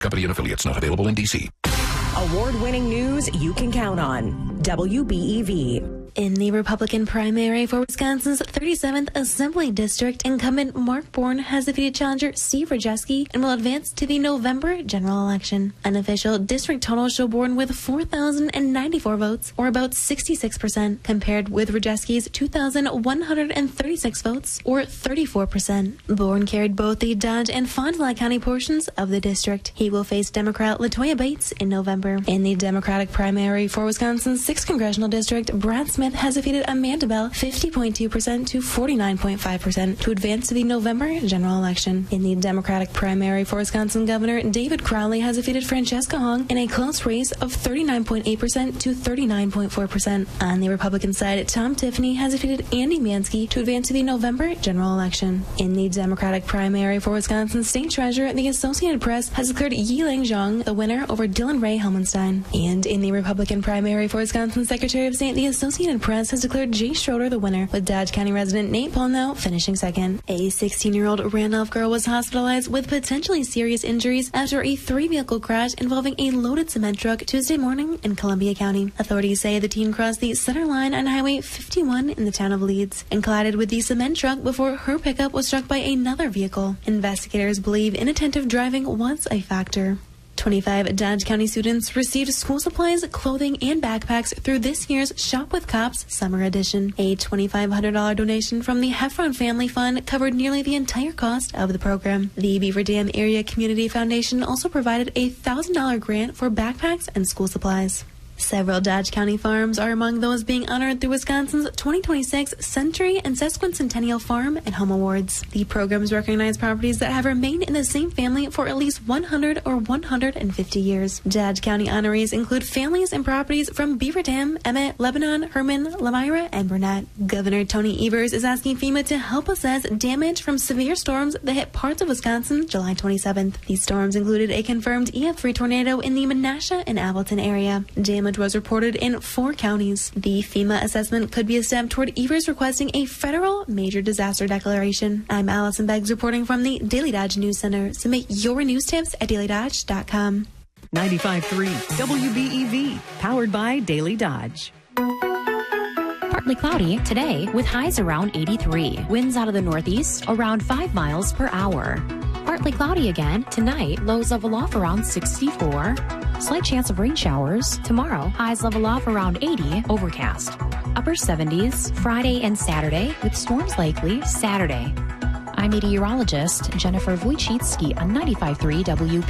Company and affiliates not available in D.C. Award-winning news you can count on. WBEV. In the Republican primary for Wisconsin's 37th Assembly District, incumbent Mark Bourne has defeated challenger Steve Rajewski and will advance to the November general election. Unofficial district totals show Bourne with 4,094 votes, or about 66%, compared with Rajewski's 2,136 votes, or 34%. Bourne carried both the Dodge and Fond du Lac County portions of the district. He will face Democrat LaToya Bates in November. In the Democratic primary for Wisconsin's 6th Congressional District, Brad Smith has defeated Amanda Bell 50.2% to 49.5% to advance to the November general election. In the Democratic primary for Wisconsin Governor, David Crowley has defeated Francesca Hong in a close race of 39.8% to 39.4%. On the Republican side, Tom Tiffany has defeated Andy Mansky to advance to the November general election. In the Democratic primary for Wisconsin State Treasurer, the Associated Press has declared Yilang Zhang the winner over Dylan Ray Helmenstein. And in the Republican primary for Wisconsin Secretary of State, the Associated Press has declared Jay Schroeder the winner, with Dodge County resident Nate Polnow finishing second. A 16-year-old Randolph girl was hospitalized with potentially serious injuries after a 3-vehicle crash involving a loaded cement truck Tuesday morning in Columbia County. Authorities say the teen crossed the center line on Highway 51 in the town of Leeds and collided with the cement truck before her pickup was struck by another vehicle. Investigators believe inattentive driving was a factor. 25 Dodge County students received school supplies, clothing, and backpacks through this year's Shop with Cops Summer Edition. A $2,500 donation from the Heffron Family Fund covered nearly the entire cost of the program. The Beaver Dam Area Community Foundation also provided a $1,000 grant for backpacks and school supplies. Several Dodge County farms are among those being honored through Wisconsin's 2026 Century and Sesquicentennial Farm and Home Awards. The programs recognize properties that have remained in the same family for at least 100 or 150 years. Dodge County honorees include families and properties from Beaver Dam, Emmett, Lebanon, Herman, Lamira, and Burnett. Governor Tony Evers is asking FEMA to help assess damage from severe storms that hit parts of Wisconsin July 27th. These storms included a confirmed EF3 tornado in the Menasha and Appleton area. Damage was reported in 4 counties. The FEMA assessment could be a step toward Evers requesting a federal major disaster declaration. I'm Allison Beggs reporting from the Daily Dodge News Center. Submit your news tips at dailydodge.com. 95.3 WBEV, powered by Daily Dodge. Partly cloudy today with highs around 83. Winds out of the northeast around 5 miles per hour. Partly cloudy again tonight. Lows level off around 64. Slight chance of rain showers. Tomorrow, highs level off around 80. Overcast. Upper 70s Friday and Saturday with storms likely Saturday. I'm meteorologist Jennifer Wojcicki on 95.3 WB.